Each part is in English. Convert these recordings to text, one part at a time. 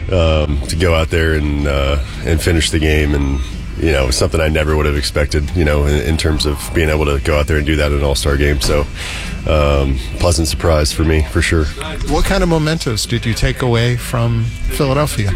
to go out there and finish the game, and something I never would have expected, in terms of being able to go out there and do that in an all-star game. So pleasant surprise for me, for sure. What kind of mementos did you take away from Philadelphia?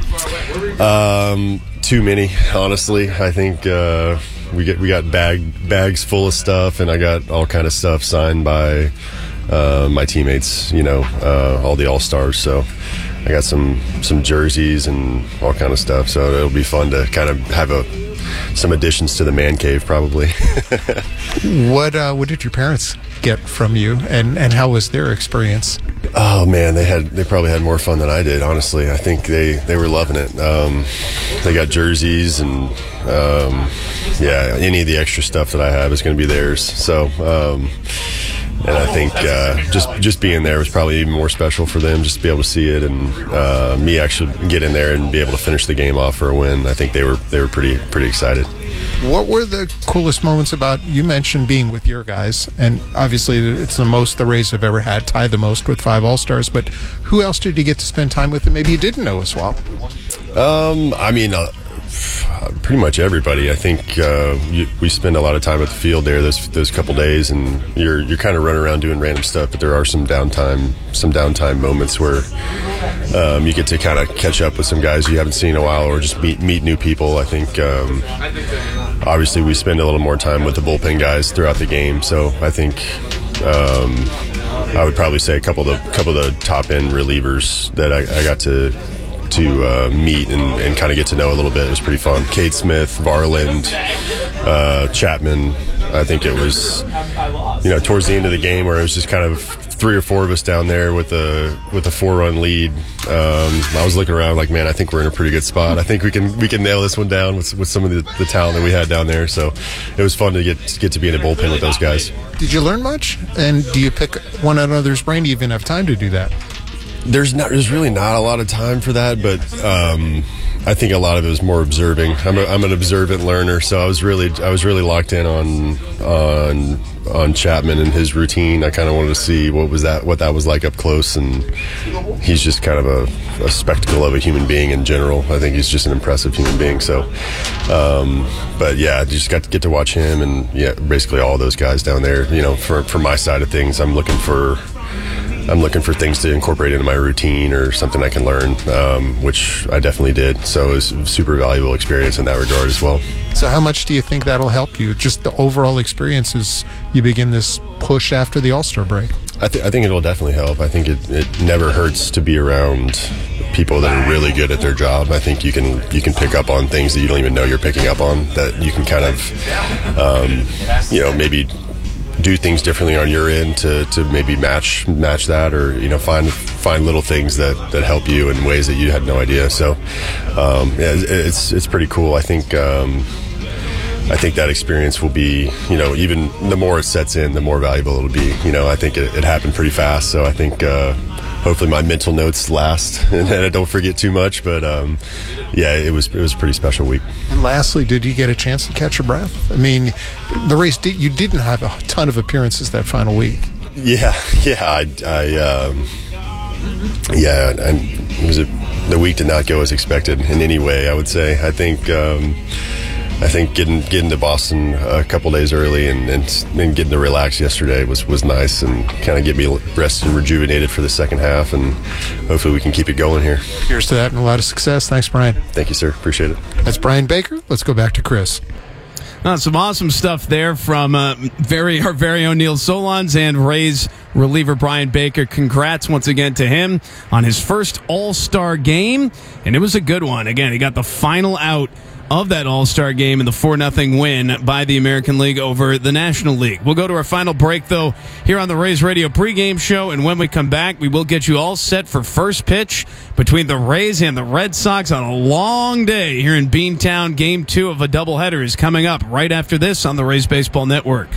Too many, honestly. I think we got bags full of stuff, and I got all kind of stuff signed by my teammates, all the all-stars. So I got some jerseys and all kind of stuff. So it'll be fun to kind of have some additions to the man cave, probably. What did your parents get from you, and how was their experience? Oh man, they probably had more fun than I did, honestly. I think they were loving it. They got jerseys, and any of the extra stuff that I have is going to be theirs. So and I think just being there was probably even more special for them, just to be able to see it, and me actually get in there and be able to finish the game off for a win. I think they were pretty excited. What were the coolest moments about, you mentioned being with your guys, and obviously it's the most the Rays have ever had, tied the most with 5 All-Stars, but who else did you get to spend time with that maybe you didn't know as well? Pretty much everybody. I think we spend a lot of time at the field there those couple days, and you're kind of running around doing random stuff, but there are some downtime moments where you get to kind of catch up with some guys you haven't seen in a while, or just meet new people. I think obviously we spend a little more time with the bullpen guys throughout the game, so I think I would probably say a couple of the top end relievers that I got to meet and kind of get to know a little bit. It was pretty fun. Cade Smith, Varland, Chapman. I think it was, towards the end of the game where it was just kind of 3 or 4 of us down there with a 4-run lead. I was looking around like, man, I think we're in a pretty good spot. I think we can nail this one down with some of the talent that we had down there. So it was fun to get to be in a bullpen with those guys. Did you learn much? And do you pick one another's brain? Do you even have time to do that? There's really not a lot of time for that, but I think a lot of it was more observing. I'm an observant learner, so I was really locked in on Chapman and his routine. I kind of wanted to see what that was like up close, and he's just kind of a spectacle of a human being in general. I think he's just an impressive human being. So, but yeah, I just got to get to watch him, and basically all those guys down there. For my side of things, I'm looking for things to incorporate into my routine or something I can learn, which I definitely did. So it was a super valuable experience in that regard as well. So how much do you think that'll help you, just the overall experience as you begin this push after the All-Star break? I think it will definitely help. I think it never hurts to be around people that are really good at their job. I think you can pick up on things that you don't even know you're picking up on, that you can kind of, maybe do things differently on your end to maybe match that, or find little things that help you in ways that you had no idea. So it's pretty cool. I think that experience will be, even the more it sets in, the more valuable it'll be. I think it happened pretty fast, so I think hopefully my mental notes last and I don't forget too much. But it was a pretty special week. And lastly, did you get a chance to catch your breath? I mean, the race you didn't have a ton of appearances that final week. And the week did not go as expected in any way, I would say. I think getting to Boston a couple days early and getting to relax yesterday was nice, and kind of get me rested and rejuvenated for the second half, and hopefully we can keep it going here. Here's to that and a lot of success. Thanks, Brian. Thank you, sir. Appreciate it. That's Brian Baker. Let's go back to Chris. Some awesome stuff there from our very own Neil Solondz and Rays reliever Brian Baker. Congrats once again to him on his first All-Star game, and it was a good one. Again, he got the final out of that All-Star game in the 4-0 win by the American League over the National League. We'll go to our final break, though, here on the Rays Radio pregame show, and when we come back, we will get you all set for first pitch between the Rays and the Red Sox on a long day here in Beantown. Game 2 of a doubleheader is coming up right after this on the Rays Baseball Network.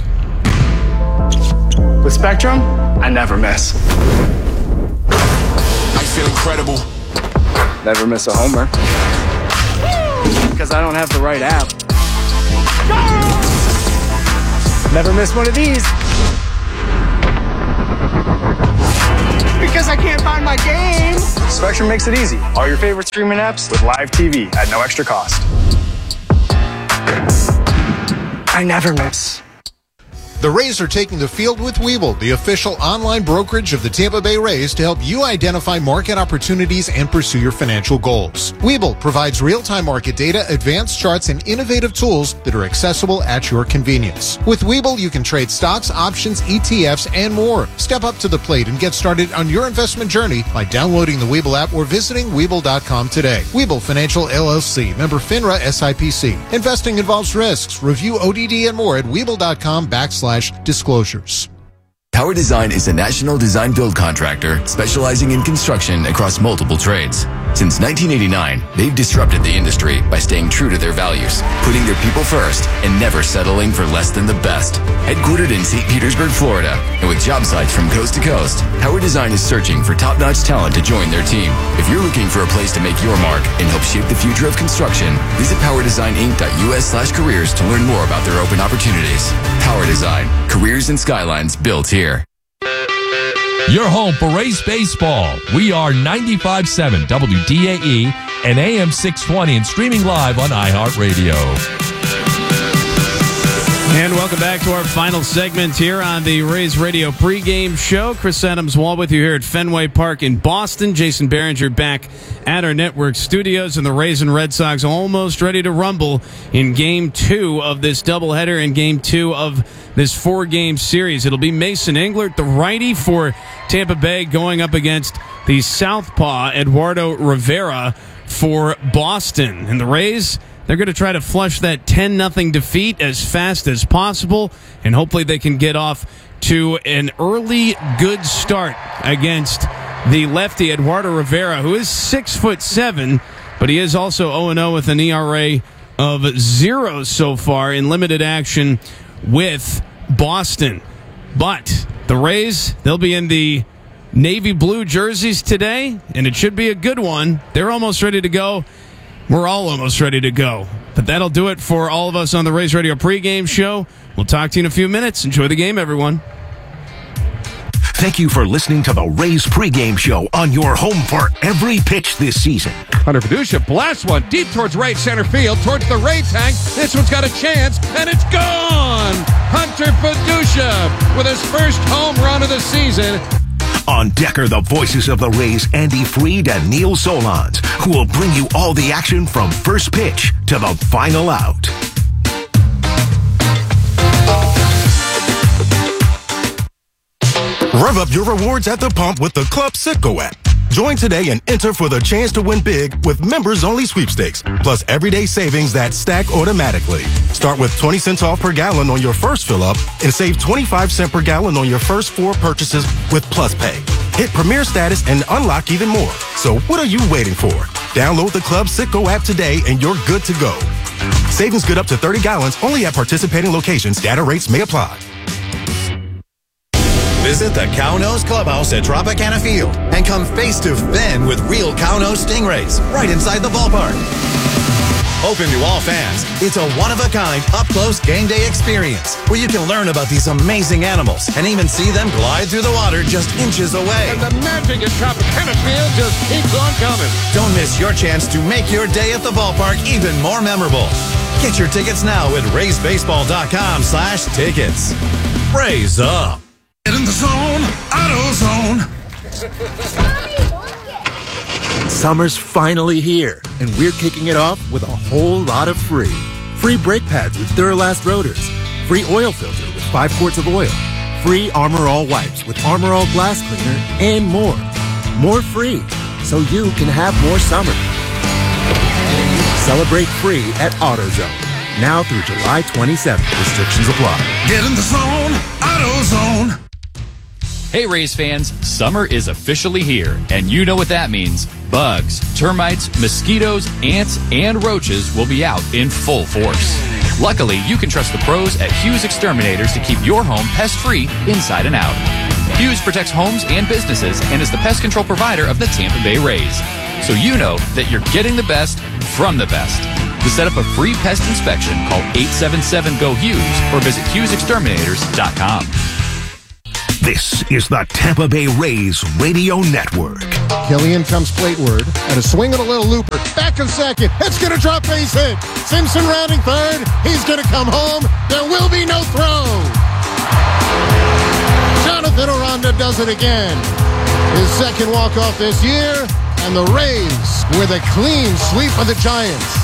With Spectrum, I never miss. I feel incredible. Never miss a homer. Because I don't have the right app. Never miss one of these. because I can't find my game. Spectrum makes it easy. All your favorite streaming apps with live TV at no extra cost. I never miss. The Rays are taking the field with Webull, the official online brokerage of the Tampa Bay Rays, to help you identify market opportunities and pursue your financial goals. Webull provides real-time market data, advanced charts, and innovative tools that are accessible at your convenience. With Webull, you can trade stocks, options, ETFs, and more. Step up to the plate and get started on your investment journey by downloading the Webull app or visiting Webull.com today. Webull Financial LLC, member FINRA SIPC. Investing involves risks. Review ODD and more at Webull.com/disclosures. Power Design is a national design build contractor specializing in construction across multiple trades. Since 1989, they've disrupted the industry by staying true to their values, putting their people first, and never settling for less than the best. Headquartered in St. Petersburg, Florida, and with job sites from coast to coast, Power Design is searching for top-notch talent to join their team. If you're looking for a place to make your mark and help shape the future of construction, visit powerdesigninc.us/careers to learn more about their open opportunities. Power Design, careers and skylines built here. Your home for Rays baseball. We are 95.7 WDAE and AM 620 and streaming live on iHeartRadio. And welcome back to our final segment here on the Rays Radio pregame show. Chris Adams-Wall with you here at Fenway Park in Boston. Jason Behringer back at our network studios, and the Rays and Red Sox almost ready to rumble in Game 2 of this doubleheader and Game 2 of this 4-game series. It'll be Mason Englert, the righty for Tampa Bay, going up against the southpaw Eduardo Rivera for Boston. And the Rays, they're going to try to flush that 10-0 defeat as fast as possible, and hopefully they can get off to an early good start against the lefty Eduardo Rivera, who is 6'7", but he is also 0-0 with an ERA of 0 so far in limited action with Boston. But the Rays, they'll be in the navy blue jerseys today, and it should be a good one. They're almost ready to go. We're all almost ready to go. But that'll do it for all of us on the Rays Radio pregame show. We'll talk to you in a few minutes. Enjoy the game, everyone. Thank you for listening to the Rays pregame show on your home for every pitch this season. Hunter Fiducia blasts one deep towards right center field, towards the Ray tank. This one's got a chance, and it's gone! Hunter Fiducia with his first home run of the season. On deck are the voices of the Rays, Andy Freed and Neil Solondz, who will bring you all the action from first pitch to the final out. Rev up your rewards at the pump with the Club Citgo app. Join today and enter for the chance to win big with members-only sweepstakes, plus everyday savings that stack automatically. Start with 20 cents off per gallon on your first fill-up and save 25 cents per gallon on your first 4 purchases with Plus Pay. Hit Premier status and unlock even more. So what are you waiting for? Download the Club Citgo app today and you're good to go. Savings good up to 30 gallons only at participating locations. Data rates may apply. Visit the Cow-Nose Clubhouse at Tropicana Field and come face to fin with real Cow-Nose stingrays right inside the ballpark. Open to all fans, it's a one-of-a-kind, up-close game day experience where you can learn about these amazing animals and even see them glide through the water just inches away. And the magic at Tropicana Field just keeps on coming. Don't miss your chance to make your day at the ballpark even more memorable. Get your tickets now at RaysBaseball.com/tickets. Rays up. Get in the zone, AutoZone. Summer's finally here, and we're kicking it off with a whole lot of free. Free brake pads with Duralast rotors. Free oil filter with 5 quarts of oil. Free Armor All wipes with Armor All glass cleaner, and more. More free, so you can have more summer. Celebrate free at AutoZone. Now through July 27th. Restrictions apply. Get in the zone, AutoZone. Hey Rays fans, summer is officially here, and you know what that means. Bugs, termites, mosquitoes, ants, and roaches will be out in full force. Luckily, you can trust the pros at Hughes Exterminators to keep your home pest-free inside and out. Hughes protects homes and businesses and is the pest control provider of the Tampa Bay Rays. So you know that you're getting the best from the best. To set up a free pest inspection, call 877-GO-HUGHES or visit HughesExterminators.com. This is the Tampa Bay Rays Radio Network. Killian comes plateward at a swing and a little looper. Back of second. It's going to drop base hit. Simpson rounding third. He's going to come home. There will be no throw. Jonathan Aranda does it again. His second walk-off this year. And the Rays with a clean sweep of the Giants.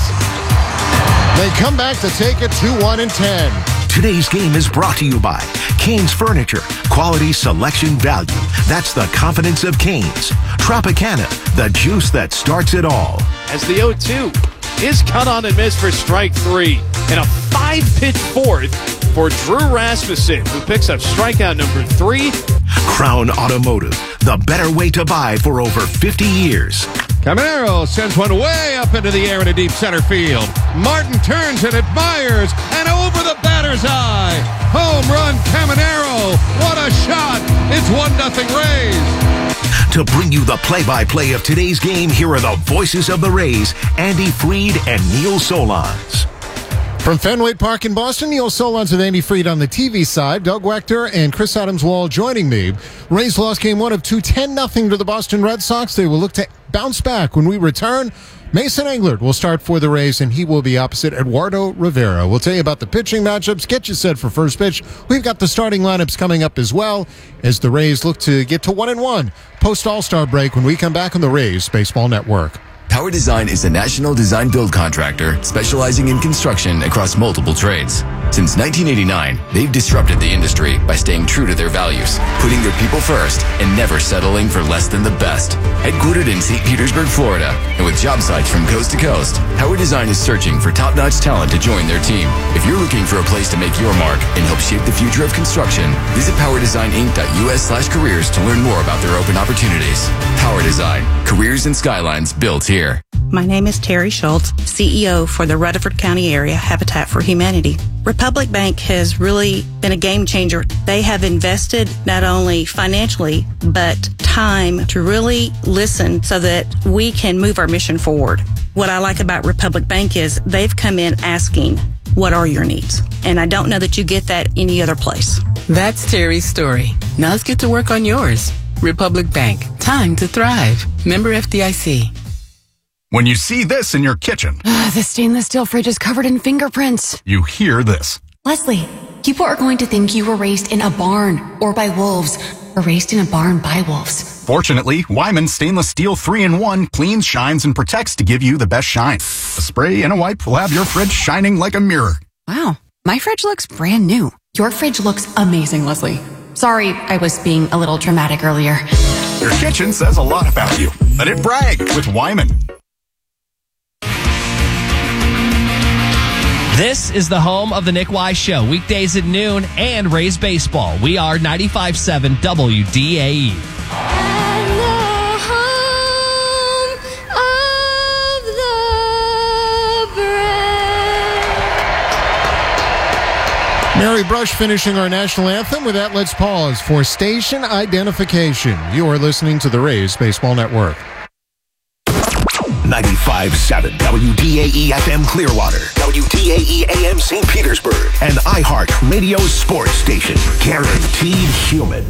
They come back to take it 2-1-10. Today's game is brought to you by Cane's Furniture. Quality, selection, value. That's the confidence of Cane's. Tropicana, the juice that starts it all. As the 0-2 is cut on and missed for strike 3. And a 5-pitch fourth for Drew Rasmussen, who picks up strikeout number 3. Crown Automotive, the better way to buy for over 50 years. Caminero sends one way up into the air in a deep center field. Martin turns and admires, and over the batter's eye. Home run, Caminero. What a shot. It's 1-0 Rays. To bring you the play-by-play of today's game, here are the voices of the Rays, Andy Freed and Neil Solondz. From Fenway Park in Boston, Neil Solondz with Andy Freed on the TV side. Doug Wechter and Chris Adams-Wall joining me. Rays lost game 1 of 2, 10-0 to the Boston Red Sox. They will look to bounce back when we return. Mason Englert will start for the Rays, and he will be opposite Eduardo Rivera. We'll tell you about the pitching matchups, get you set for first pitch. We've got the starting lineups coming up as well as the Rays look to get to 1-1 post-All-Star break when we come back on the Rays Baseball Network. Power Design is a national design build contractor specializing in construction across multiple trades. Since 1989, they've disrupted the industry by staying true to their values, putting their people first, and never settling for less than the best. Headquartered in St. Petersburg, Florida, and with job sites from coast to coast, Power Design is searching for top-notch talent to join their team. If you're looking for a place to make your mark and help shape the future of construction, visit powerdesigninc.us/careers to learn more about their open opportunities. Power Design, careers and skylines built here. My name is Terry Schultz, CEO for the Rutherford County Area Habitat for Humanity. Republic Bank has really been a game changer. They have invested not only financially, but time to really listen so that we can move our mission forward. What I like about Republic Bank is they've come in asking, what are your needs? And I don't know that you get that any other place. That's Terry's story. Now let's get to work on yours. Republic Bank. Time to thrive. Member FDIC. When you see this in your kitchen, the stainless steel fridge is covered in fingerprints. You hear this. Leslie, people are going to think you were raised in a barn or by wolves, or raised in a barn by wolves. Fortunately, Wyman Stainless Steel 3-in-1 cleans, shines, and protects to give you the best shine. A spray and a wipe will have your fridge shining like a mirror. Wow, my fridge looks brand new. Your fridge looks amazing, Leslie. Sorry, I was being a little dramatic earlier. Your kitchen says a lot about you. Let it brag with Wyman. This is the home of the Nick Wise Show, weekdays at noon and Rays Baseball. We are 95.7 WDAE. Mary Brush finishing our national anthem. With that, let's pause for station identification. You are listening to the Rays Baseball Network. 95.7 WDAE FM Clearwater, WDAE AM St. Petersburg, and iHeart Radio Sports Station. Guaranteed human.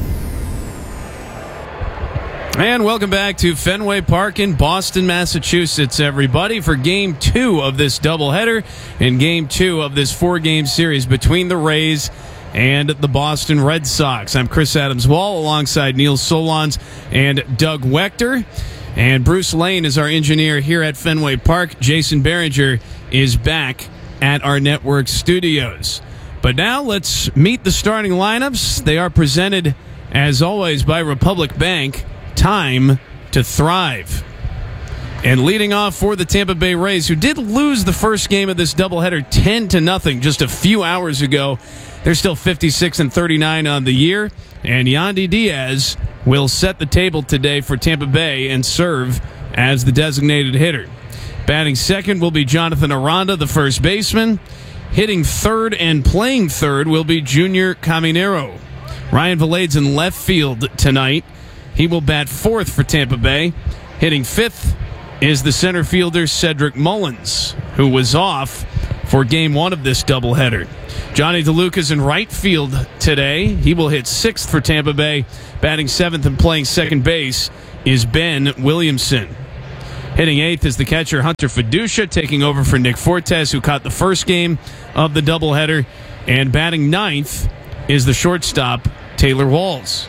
And welcome back to Fenway Park in Boston, Massachusetts, everybody, for Game 2 of this doubleheader and Game 2 of this 4-game series between the Rays and the Boston Red Sox. I'm Chris Adams-Wall alongside Neil Solondz and Doug Wechter. And Bruce Lane is our engineer here at Fenway Park. Jason Behringer is back at our network studios. But now let's meet the starting lineups. They are presented, as always, by Republic Bank. Time to thrive. And leading off for the Tampa Bay Rays, who did lose the first game of this doubleheader 10-0 just a few hours ago. They're still 56-39 on the year. And Yandy Diaz will set the table today for Tampa Bay and serve as the designated hitter. Batting second will be Jonathan Aranda, the first baseman. Hitting third and playing third will be Junior Caminero. Ryan Valade's in left field tonight. He will bat fourth for Tampa Bay. Hitting fifth is the center fielder Cedric Mullins, who was off for Game 1 of this doubleheader. Johnny DeLuca's in right field today. He will hit 6th for Tampa Bay. Batting 7th and playing second base is Ben Williamson. Hitting 8th is the catcher Hunter Fiducia, taking over for Nick Fortes, who caught the first game of the doubleheader. And batting 9th is the shortstop Taylor Walls.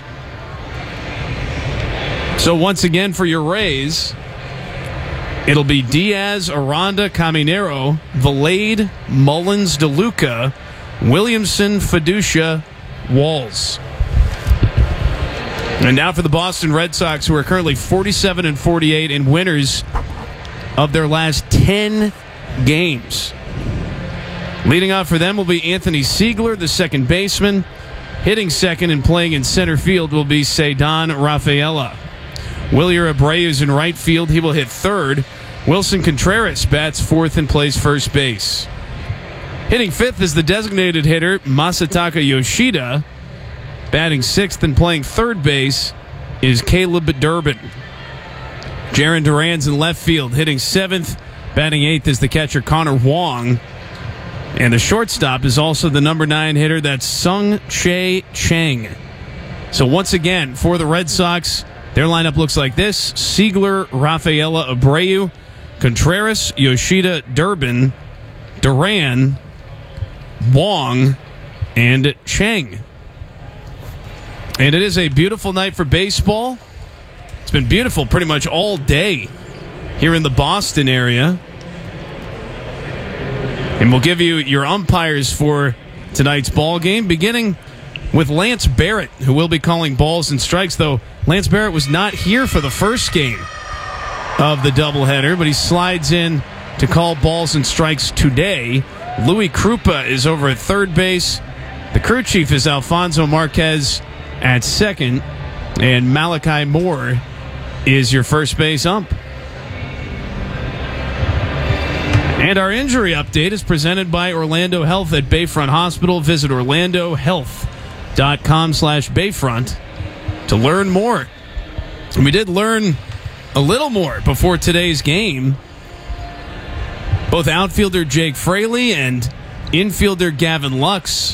So once again for your Rays, it'll be Diaz, Aranda, Caminero, Valade, Mullins, DeLuca, Williamson, Fiducia, Walls. And now for the Boston Red Sox, who are currently 47-48 and winners of their last 10 games. Leading off for them will be Anthony Siegler, the second baseman. Hitting second and playing in center field will be Cedon Rafaela. Wilyer Abreu's in right field. He will hit third. Wilson Contreras bats fourth and plays first base. Hitting fifth is the designated hitter Masataka Yoshida. Batting sixth and playing third base is Caleb Durbin. Jarren Duran's in left field. Hitting seventh. Batting eighth is the catcher Connor Wong. And the shortstop is also the number 9 hitter. That's Sung Chae Chang. So once again, for the Red Sox, their lineup looks like this. Siegler, Rafaela, Abreu, Contreras, Yoshida, Durbin, Duran, Wong, and Chang. And it is a beautiful night for baseball. It's been beautiful pretty much all day here in the Boston area. And we'll give you your umpires for tonight's ball game, beginning with Lance Barrett, who will be calling balls and strikes, though Lance Barrett was not here for the first game of the doubleheader, but he slides in to call balls and strikes today. Louis Krupa is over at third base. The crew chief is Alfonso Marquez at second, and Malachi Moore is your first base ump. And our injury update is presented by Orlando Health at Bayfront Hospital. Visit orlandohealth.com/Bayfront to learn more. And we did learn a little more before today's game. Both outfielder Jake Fraley and infielder Gavin Lux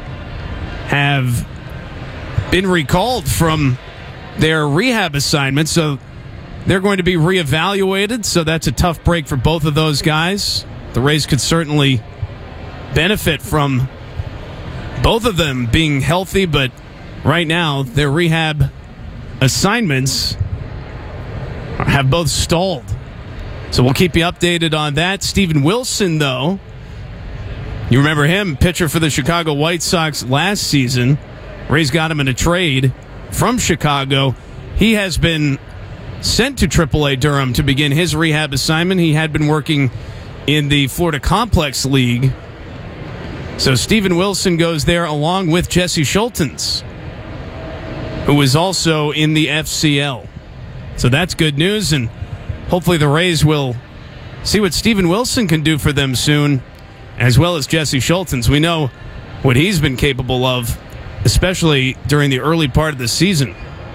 have been recalled from their rehab assignments, so they're going to be reevaluated, so that's a tough break for both of those guys. The Rays could certainly benefit from both of them being healthy, but right now their rehab assignments have both stalled. So we'll keep you updated on that. Steven Wilson, though, you remember him, pitcher for the Chicago White Sox last season. Rays got him in a trade from Chicago. He has been sent to AAA Durham to begin his rehab assignment. He had been working in the Florida Complex League. So Steven Wilson goes there along with Jesse Schultens, who is also in the FCL. So that's good news, and hopefully the Rays will see what Steven Wilson can do for them soon, as well as Jesse Schultens. We know what he's been capable of, especially during the early part of the season.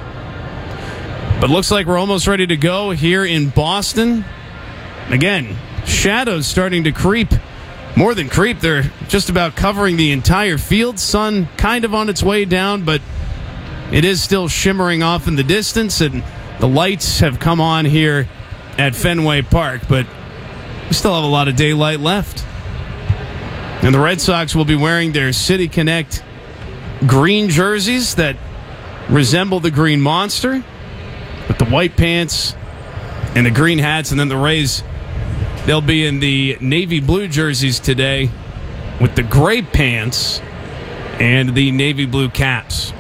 But looks like we're almost ready to go here in Boston. Again, shadows starting to creep. More than creep, they're just about covering the entire field. Sun kind of on its way down, but it is still shimmering off in the distance, and the lights have come on here at Fenway Park, but we still have a lot of daylight left. And the Red Sox will be wearing their City Connect green jerseys that resemble the Green Monster, with the white pants and the green hats. And then the Rays, they'll be in the navy blue jerseys today with the gray pants and the navy blue caps.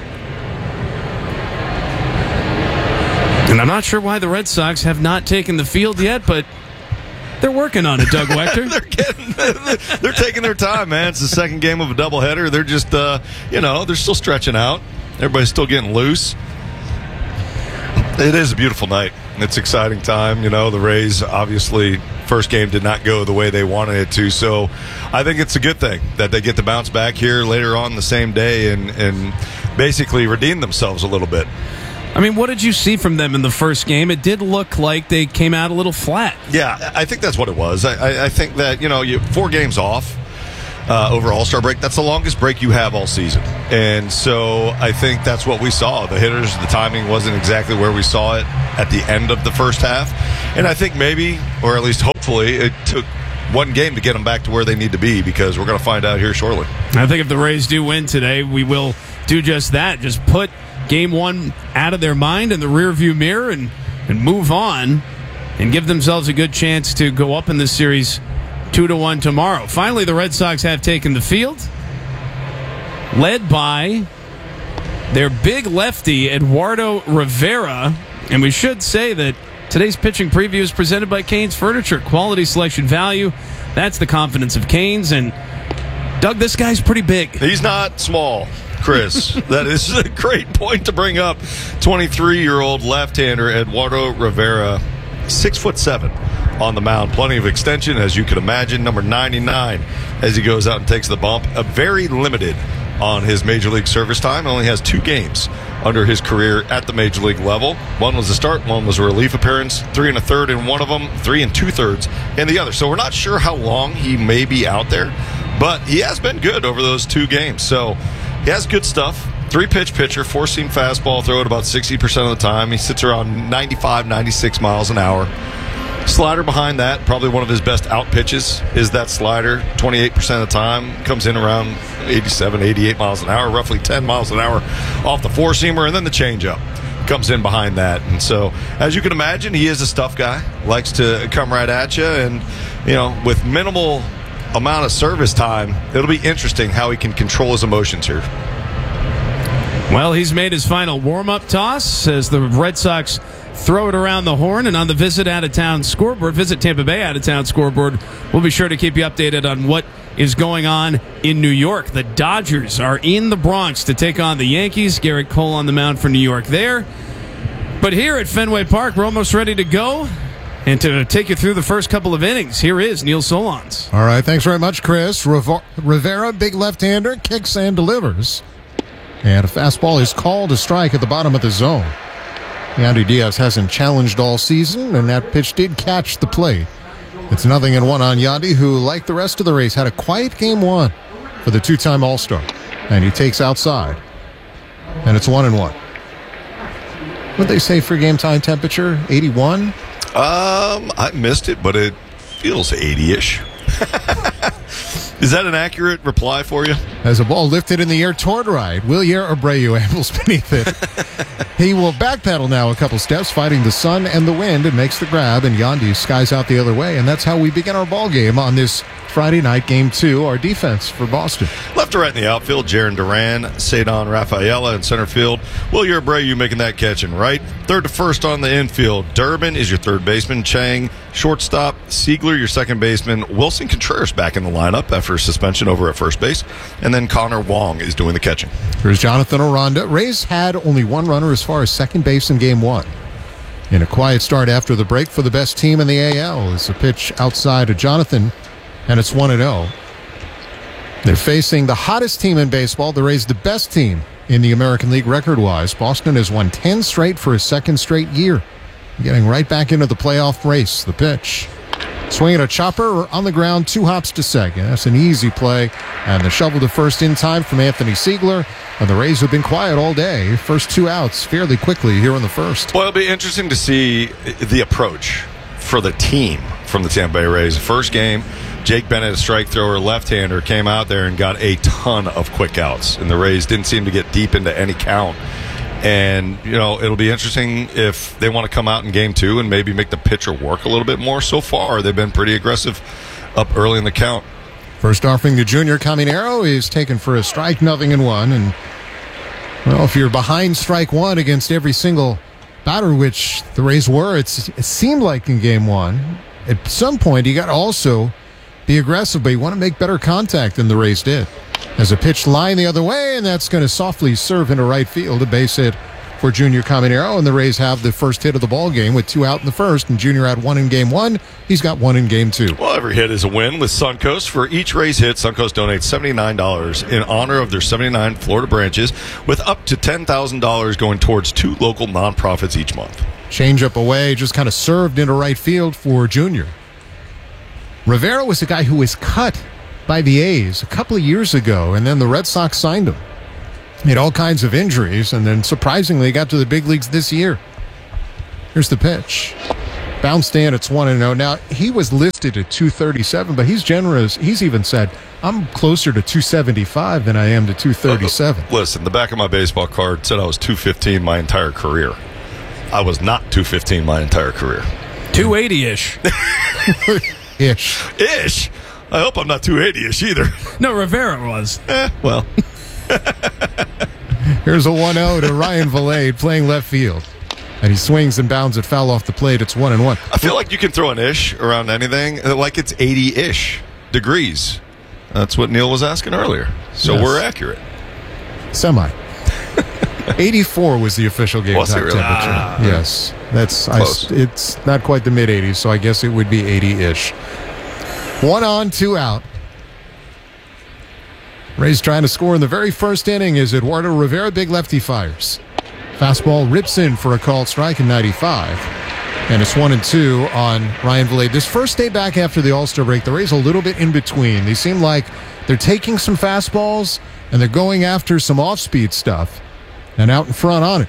And I'm not sure why the Red Sox have not taken the field yet, but they're working on it, Doug Wechter. They're taking their time, man. It's the second game of a doubleheader. They're just, they're still stretching out. Everybody's still getting loose. It is a beautiful night. It's an exciting time. The Rays, obviously, first game did not go the way they wanted it to. So I think it's a good thing that they get to bounce back here later on the same day and basically redeem themselves a little bit. I mean, what did you see from them in the first game? It did look like they came out a little flat. Yeah, I think that's what it was. I think that, 4 games off. over All-Star break. That's the longest break you have all season. And so I think that's what we saw. The hitters, the timing wasn't exactly where we saw it at the end of the first half. And I think maybe, or at least hopefully, it took one game to get them back to where they need to be, because we're going to find out here shortly. I think if the Rays do win today, we will do just that. Just put Game 1 out of their mind in the rearview mirror and move on and give themselves a good chance to go up in this series 2-1 tomorrow. Finally, the Red Sox have taken the field, led by their big lefty, Eduardo Rivera. And we should say that today's pitching preview is presented by Canes Furniture. Quality, selection, value. That's the confidence of Canes. And, Doug, this guy's pretty big. He's not small, Chris. That is a great point to bring up. 23-year-old left-hander Eduardo Rivera, 6'7" on the mound. Plenty of extension, as you can imagine. Number 99 as he goes out and takes the bump. Very limited on his Major League service time. Only has 2 games under his career at the Major League level. One was a start, one was a relief appearance. 3 1/3 in one of them, 3 2/3 in the other. So we're not sure how long he may be out there, but he has been good over those 2 games. So he has good stuff. 3-pitch pitcher, 4-seam fastball, throw it about 60% of the time. He sits around 95, 96 miles an hour. Slider behind that, probably one of his best out pitches is that slider. 28% of the time, comes in around 87, 88 miles an hour, roughly 10 miles an hour off the 4-seamer, and then the changeup comes in behind that. And so, as you can imagine, he is a stuff guy, likes to come right at you, and, you know, with minimal amount of service time, it'll be interesting how he can control his emotions here. Well, he's made his final warm-up toss as the Red Sox throw it around the horn. And on the Visit Out-of-Town scoreboard, Visit Tampa Bay Out-of-Town scoreboard, we'll be sure to keep you updated on what is going on in New York. The Dodgers are in the Bronx to take on the Yankees. Garrett Cole on the mound for New York there. But here at Fenway Park, we're almost ready to go. And to take you through the first couple of innings, here is Neil Solondz. All right, thanks very much, Chris. Rivera, big left-hander, kicks and delivers. And a fastball is called a strike at the bottom of the zone. Yandy Diaz hasn't challenged all season, and that pitch did catch the plate. It's 0-1 on Yandy, who, like the rest of the Rays, had a quiet Game 1 for the 2-time All-Star. And he takes outside. And it's 1-1. What'd they say for game time temperature? 81? I missed it, but it feels 80-ish. Is that an accurate reply for you? As a ball lifted in the air toward right, Wilyer Abreu ambles beneath it. He will backpedal now a couple steps, fighting the sun and the wind, and makes the grab, and Yandy skies out the other way. And that's how we begin our ball game on this Friday night, Game 2, our defense for Boston. Left to right in the outfield, Jaron Duran, Cedon Rafaela in center field. Wilyer Abreu making that catch in right. Third to first on the infield, Durbin is your third baseman. Chang, shortstop. Siegler, your second baseman. Wilson Contreras back in the lineup after suspension over at first base. And then Connor Wong is doing the catching. Here's Jonathan Aranda. Rays had only one runner as far as second base in Game 1. In a quiet start after the break for the best team in the AL is a pitch outside of Jonathan, and it's 1-0. They're facing the hottest team in baseball. The Rays, the best team in the American League record-wise. Boston has won 10 straight for a second straight year, getting right back into the playoff race. The pitch. Swinging a chopper on the ground, 2 hops to second. That's an easy play. And the shovel to first in time from Anthony Siegler. And the Rays have been quiet all day. First 2 outs fairly quickly here in the first. Well, it'll be interesting to see the approach for the team from the Tampa Bay Rays. First game, Jake Bennett, a strike thrower, left-hander, came out there and got a ton of quick outs. And the Rays didn't seem to get deep into any count. And, you know, it'll be interesting if they want to come out in Game 2 and maybe make the pitcher work a little bit more. So far, they've been pretty aggressive up early in the count. First offering to Junior Caminero is taken for a strike, 0-1. And, well, if you're behind strike 1 against every single batter, which the Rays were, it seemed like in Game 1, at some point you got to also be aggressive, but you want to make better contact than the Rays did. As a pitch line the other way, and that's going to softly serve into right field. A base hit for Junior Caminero, and the Rays have the first hit of the ball game with 2 out in the first, and Junior had 1 in Game 1. He's got 1 in Game 2. Well, every hit is a win with Suncoast. For each Rays hit, Suncoast donates $79 in honor of their 79 Florida branches, with up to $10,000 going towards 2 local nonprofits each month. Change up away, just kind of served into right field for Junior. Rivera was a guy who was cut by the A's a couple of years ago, and then the Red Sox signed him. He had all kinds of injuries, and then surprisingly got to the big leagues this year. Here's the pitch. Bounced in, it's 1-0. Now, he was listed at 237, but he's generous. He's even said, I'm closer to 275 than I am to 237. Listen, the back of my baseball card said I was 215 my entire career. I was not 215 my entire career. 280-ish. Ish. I hope I'm not 280-ish either. No, Rivera was. Well. Here's a 1-0 to Ryan Vilade playing left field. And he swings and bounds it foul off the plate. It's 1-1. I feel like you can throw an ish around anything, like it's 80-ish degrees. That's what Neil was asking earlier. So Yes. we're accurate. Semi. 84 was the official game Was it time really? temperature. Yes. That's Close. it's not quite the mid-80s, so I guess it would be 80-ish. 1 on, 2 out. Rays trying to score in the very first inning as Eduardo Rivera, big lefty, fires. Fastball rips in for a called strike in 95. And it's 1-2 on Ryan Vilade. This first day back after the All-Star break, the Rays a little bit in between. They seem like they're taking some fastballs and they're going after some off-speed stuff and out in front on it.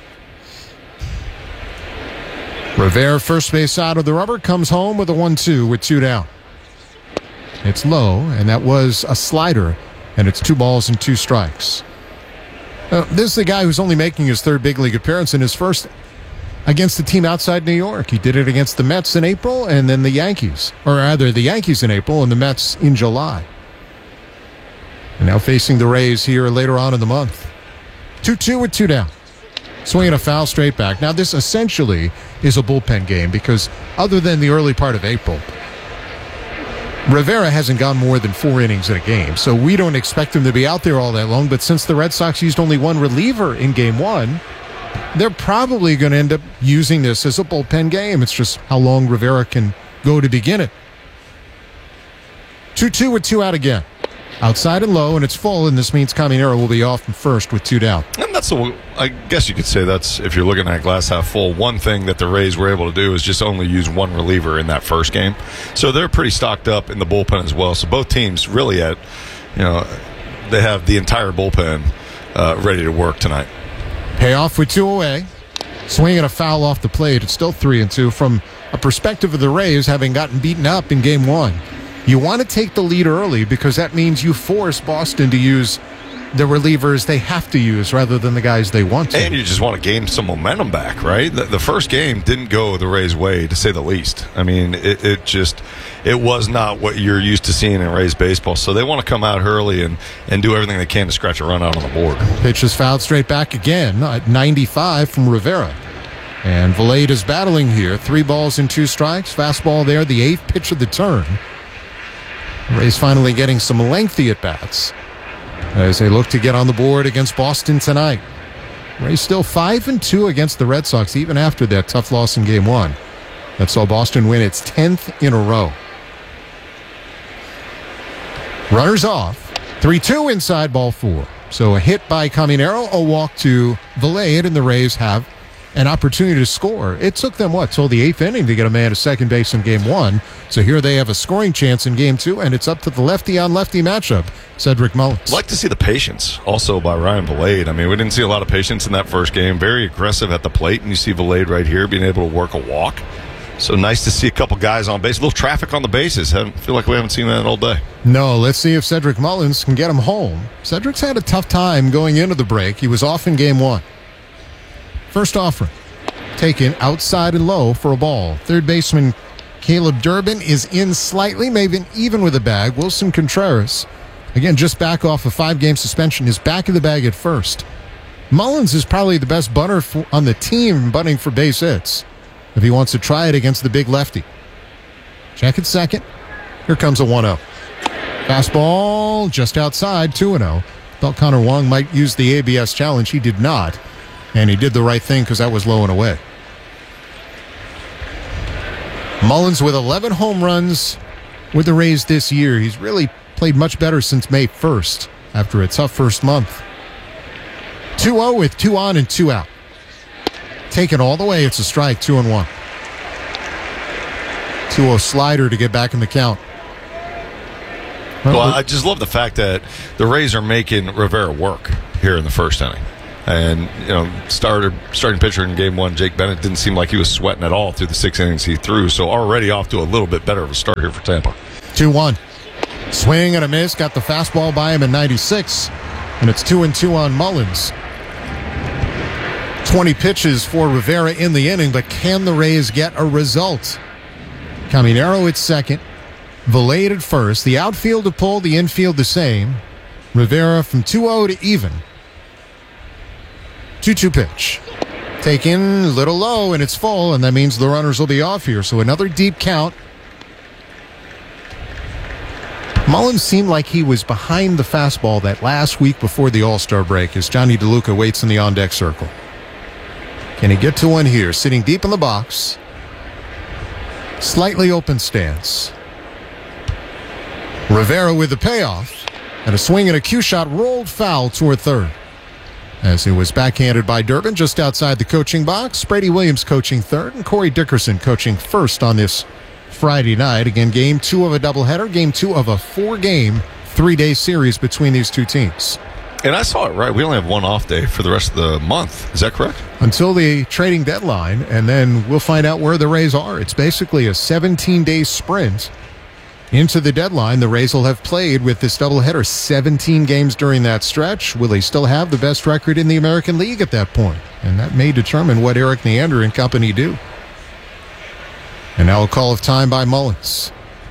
Rivera, first base out of the rubber, comes home with a 1-2 with 2 down. It's low, and that was a slider, and it's 2 balls and 2 strikes. This is a guy who's only making his third big league appearance in his first against a team outside New York. He did it against the Mets in April and then the Yankees. Or rather, the Yankees in April and the Mets in July. And now facing the Rays here later on in the month. 2-2 with 2 down. Swinging a foul straight back. Now, this essentially is a bullpen game because other than the early part of April, Rivera hasn't gone more than 4 innings in a game, so we don't expect him to be out there all that long. But since the Red Sox used only 1 reliever in Game 1, they're probably going to end up using this as a bullpen game. It's just how long Rivera can go to begin it. 2-2 with 2 out again. Outside and low, and it's full, and this means Caminero will be off from first with 2 down. And that's, I guess you could say that's, if you're looking at glass half full, one thing that the Rays were able to do is just only use 1 reliever in that first game. So they're pretty stocked up in the bullpen as well. So both teams really they have the entire bullpen ready to work tonight. Payoff with 2 away. Swinging a foul off the plate. It's still 3-2 from a perspective of the Rays having gotten beaten up in Game 1. You want to take the lead early because that means you force Boston to use the relievers they have to use rather than the guys they want to. And you just want to gain some momentum back, right? The first game didn't go the Rays' way, to say the least. I mean, it was not what you're used to seeing in Rays baseball. So they want to come out early and do everything they can to scratch a run out on the board. Pitch is fouled straight back again at 95 from Rivera. And Vilade is battling here. 3 balls and 2 strikes. Fastball there, the 8th pitch of the turn. Rays finally getting some lengthy at-bats as they look to get on the board against Boston tonight. Rays still 5-2 against the Red Sox, even after that tough loss in Game 1. That saw Boston win its 10th in a row. Runners off. 3-2 inside, ball 4. So a hit by Caminero, a walk to Vilade, and the Rays have an opportunity to score. It took them, till the 8th inning to get a man to second base in Game 1. So here they have a scoring chance in Game 2, and it's up to the lefty-on-lefty matchup, Cedric Mullins. I'd like to see the patience also by Ryan Vilade. I mean, we didn't see a lot of patience in that first game. Very aggressive at the plate, and you see Vilade right here being able to work a walk. So nice to see a couple guys on base. A little traffic on the bases. I feel like we haven't seen that all day. No, let's see if Cedric Mullins can get him home. Cedric's had a tough time going into the break. He was off in Game 1. First offering, taken outside and low for a ball. Third baseman Caleb Durbin is in slightly, maybe even with a bag. Wilson Contreras, again, just back off a 5-game suspension, is back in the bag at first. Mullins is probably the best bunter on the team bunting for base hits if he wants to try it against the big lefty. Check at second. Here comes a 1-0. Fastball just outside, 2-0. Thought Connor Wong might use the ABS challenge. He did not. And he did the right thing because that was low and away. Mullins with 11 home runs with the Rays this year. He's really played much better since May 1st after a tough first month. 2-0 with 2 on and 2 out. Taken all the way. It's a strike, 2-1. 2-0 slider to get back in the count. Well, I just love the fact that the Rays are making Rivera work here in the first inning. And, starting pitcher in game one, Jake Bennett, didn't seem like he was sweating at all through the 6 innings he threw. So already off to a little bit better of a start here for Tampa. 2-1. Swing and a miss. Got the fastball by him in 96. And it's 2-2 on Mullins. 20 pitches for Rivera in the inning, but can the Rays get a result? Caminero at second. Valade at first. The outfield to pull, the infield the same. Rivera from 2-0 to even. 2-2 pitch. Taken a little low, and it's full, and that means the runners will be off here. So another deep count. Mullins seemed like he was behind the fastball that last week before the All-Star break as Johnny DeLuca waits in the on-deck circle. Can he get to one here? Sitting deep in the box. Slightly open stance. Rivera with the payoff. And a swing and a cue shot rolled foul toward third. As it was backhanded by Durbin just outside the coaching box. Brady Williams coaching third and Corey Dickerson coaching first on this Friday night. Again, game 2 of a doubleheader, game 2 of a 4-game, 3-day series between these two teams. And I saw it right. We only have one off day for the rest of the month. Is that correct? Until the trading deadline, and then we'll find out where the Rays are. It's basically a 17-day sprint into the deadline. The Rays will have played with this doubleheader 17 games during that stretch. Will they still have the best record in the American League at that point? And that may determine what Eric Neander and company do. And now a call of time by Mullins.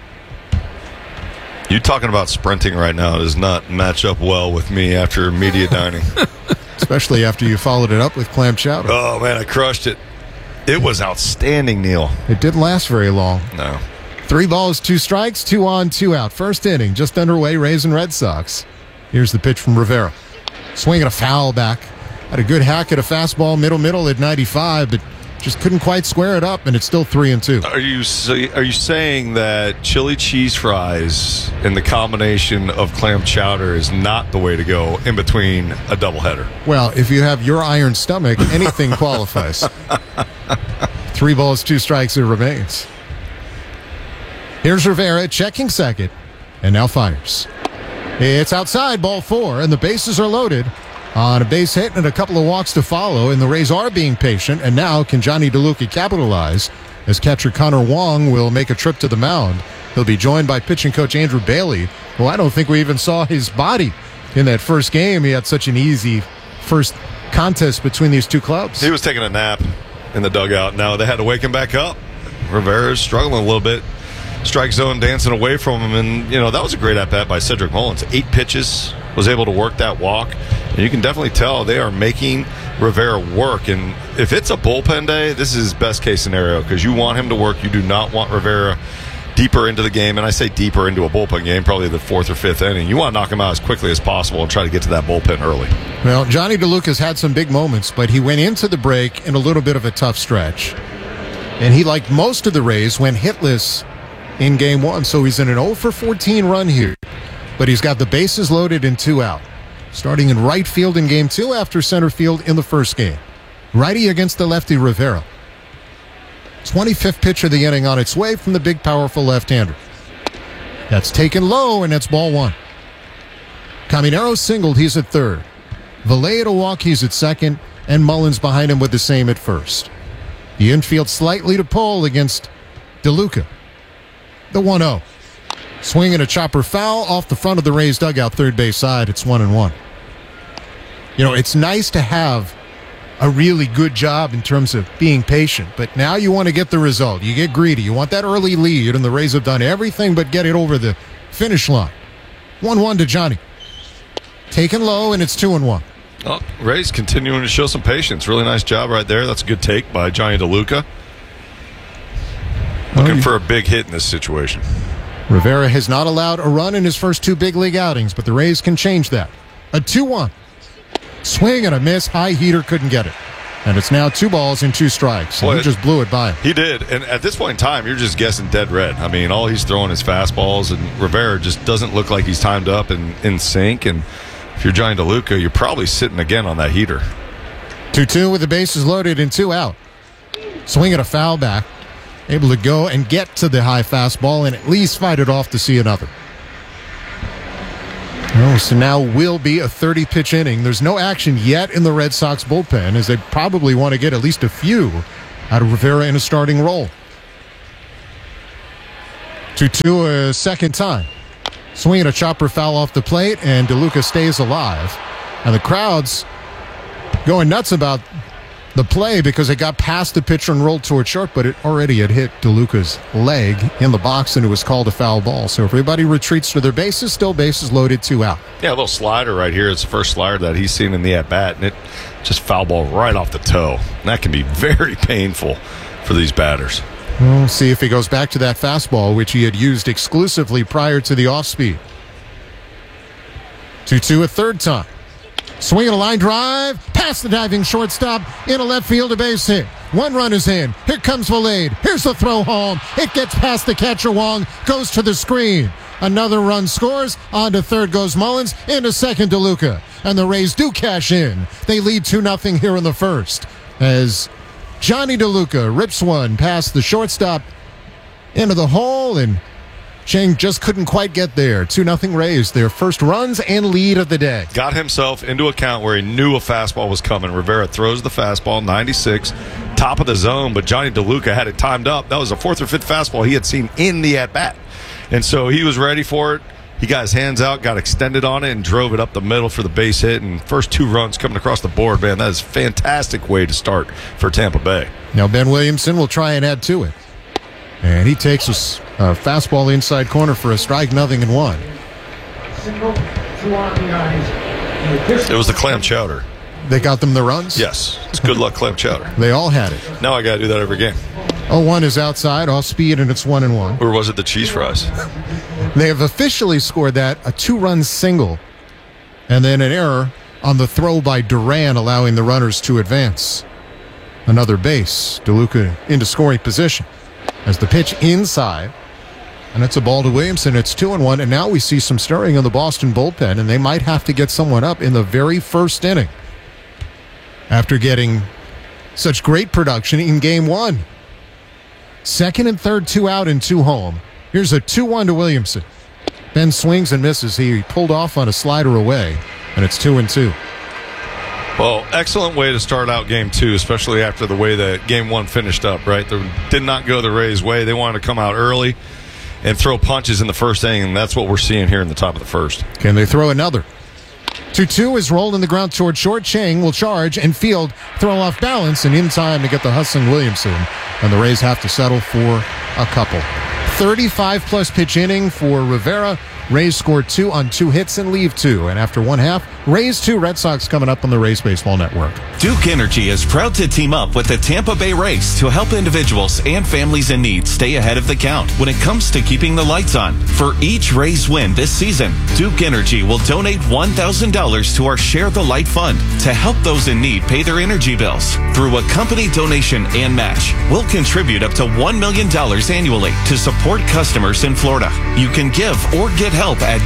You talking about sprinting right now does not match up well with me after media dining. Especially after you followed it up with clam chowder. Oh, man, I crushed it. It was outstanding, Neil. It didn't last very long. No. 3 balls, 2 strikes, 2 on, 2 out. First inning, just underway, Rays and Red Sox. Here's the pitch from Rivera. Swinging a foul back. Had a good hack at a fastball, middle at 95, but just couldn't quite square it up, and it's still 3-2. Are you saying that chili cheese fries and the combination of clam chowder is not the way to go in between a doubleheader? Well, if you have your iron stomach, anything qualifies. 3 balls, 2 strikes, it remains. Here's Rivera checking second, and now fires. It's outside, ball 4, and the bases are loaded. On a base hit and a couple of walks to follow, and the Rays are being patient. And now can Johnny DeLuca capitalize as catcher Connor Wong will make a trip to the mound. He'll be joined by pitching coach Andrew Bailey, who I don't think we even saw his body in that first game. He had such an easy first contest between these two clubs. He was taking a nap in the dugout. Now they had to wake him back up. Rivera's struggling a little bit. Strike zone dancing away from him, and that was a great at-bat by Cedric Mullins. 8 pitches, was able to work that walk, and you can definitely tell they are making Rivera work. And if it's a bullpen day, this is best case scenario because you want him to work. You do not want Rivera deeper into the game, and I say deeper into a bullpen game, probably the 4th or 5th inning. You want to knock him out as quickly as possible and try to get to that bullpen early. Well, Johnny DeLuca's had some big moments, but he went into the break in a little bit of a tough stretch, and he, like most of the Rays, went hitless in game 1, so he's in an 0-for-14 run here. But he's got the bases loaded and 2 out. Starting in right field in game 2 after center field in the first game. Righty against the lefty Rivera. 25th pitch of the inning on its way from the big, powerful left-hander. That's taken low, and that's ball 1. Caminero singled, he's at third. Valade a walk, he's at second, and Mullins behind him with the same at first. The infield slightly to pull against DeLuca. The 1-0. Swing and a chopper foul off the front of the Rays dugout, third base side. It's 1-1. It's nice to have a really good job in terms of being patient, but now you want to get the result. You get greedy. You want that early lead, and the Rays have done everything but get it over the finish line. 1-1 to Johnny. Taken low, and it's 2-1. Oh, Rays continuing to show some patience. Really nice job right there. That's a good take by Johnny DeLuca. Looking for a big hit in this situation. Rivera has not allowed a run in his first 2 big league outings, but the Rays can change that. A 2-1. Swing and a miss. High heater, couldn't get it. And it's now 2 balls and 2 strikes. And he just blew it by him. He did. And at this point in time, you're just guessing dead red. I mean, all he's throwing is fastballs, and Rivera just doesn't look like he's timed up and in sync. And if you're Johnny DeLuca, you're probably sitting again on that heater. 2-2 with the bases loaded and 2 out. Swing at a foul back. Able to go and get to the high fastball and at least fight it off to see another. Oh, so now will be a 30-pitch inning. There's no action yet in the Red Sox bullpen, as they probably want to get at least a few out of Rivera in a starting role. 2-2 a second time. Swinging a chopper foul off the plate, and DeLuca stays alive. And the crowd's going nuts about the play because it got past the pitcher and rolled toward short, but it already had hit DeLuca's leg in the box, and it was called a foul ball. So everybody retreats to their bases, still bases loaded, 2 out. Yeah, a little slider right here. It's the first slider that he's seen in the at-bat, and it just foul ball right off the toe. And that can be very painful for these batters. We'll see if he goes back to that fastball, which he had used exclusively prior to the off-speed. 2-2 a third time. Swinging a line drive, past the diving shortstop, into left field, a base hit. 1 run is in. Here comes Valade. Here's the throw home. It gets past the catcher Wong, goes to the screen. Another run scores. On to third goes Mullins. Into second, DeLuca. And the Rays do cash in. They lead 2-0 here in the first, as Johnny DeLuca rips one past the shortstop into the hole, and Chang just couldn't quite get there. 2-0 Rays, their first runs and lead of the day. Got himself into a count where he knew a fastball was coming. Rivera throws the fastball, 96, top of the zone, but Johnny DeLuca had it timed up. That was a 4th or 5th fastball he had seen in the at-bat. And so he was ready for it. He got his hands out, got extended on it, and drove it up the middle for the base hit. And first 2 runs coming across the board, man, that is a fantastic way to start for Tampa Bay. Now Ben Williamson will try and add to it. And he takes a fastball inside corner for a strike, 0-1. It was the clam chowder. They got them the runs? Yes. It's good luck clam chowder. They all had it. Now I got to do that every game. 0-1 is outside, off speed, and it's 1-1. Or was it the cheese fries? They have officially scored that, a 2-run single, and then an error on the throw by Duran, allowing the runners to advance. Another base. DeLuca into scoring position. As the pitch inside, and it's a ball to Williamson. It's 2-1, and now we see some stirring in the Boston bullpen, and they might have to get someone up in the very first inning after getting such great production in Game 1. Second and third, 2 out and 2 home. Here's a 2-1 to Williamson. Ben swings and misses. He pulled off on a slider away, and it's 2-2. Well, excellent way to start out Game 2, especially after the way that Game 1 finished up, right? They did not go the Rays' way. They wanted to come out early and throw punches in the first inning, and that's what we're seeing here in the top of the first. Can they throw another? 2-2 is rolled in the ground toward short. Chang will charge and field, throw off balance, and in time to get the hustling Williamson. And the Rays have to settle for a couple. 35-plus pitch inning for Rivera. Rays scored 2 on 2 hits and leave 2. And after 1/2, Rays 2, Red Sox coming up on the Rays Baseball Network. Duke Energy is proud to team up with the Tampa Bay Rays to help individuals and families in need stay ahead of the count when it comes to keeping the lights on. For each Rays win this season, Duke Energy will donate $1,000 to our Share the Light Fund to help those in need pay their energy bills. Through a company donation and match, we'll contribute up to $1 million annually to support customers in Florida. You can give or get help at